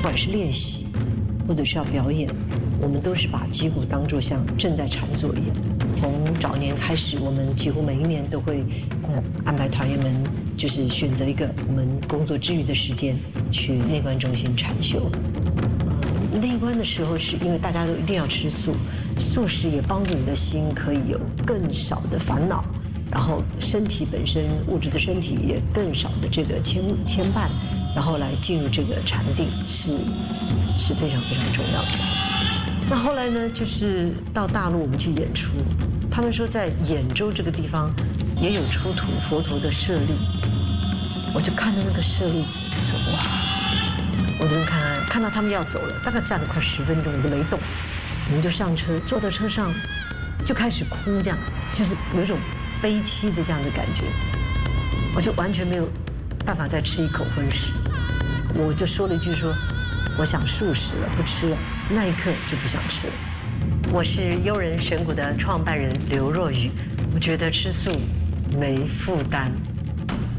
管是练习，或者是要表演，我们都是把击鼓当作像正在禅坐一样。从早年开始，我们几乎每一年都会安排团员们就是选择一个我们工作之余的时间去内观中心禅修。内观的时候是因为大家都一定要吃素，素食也帮助你的心可以有更少的烦恼，然后身体本身物质的身体也更少的这个牵绊，然后来进入这个禅定是非常非常重要的。那后来呢，就是到大陆我们去演出，他们说在兖州这个地方也有出土佛陀的舍利，我就看到那个舍利子，说哇，我这边看到他们要走了，大概站了快10分钟，我都没动，我们就上车，坐到车上就开始哭，这样就是有一种悲戚的这样的感觉，我就完全没有办法再吃一口荤食，我就说了一句说，我想素食了，不吃了，那一刻就不想吃了。我是悠人神谷的创办人刘若瑀，我觉得吃素没负担。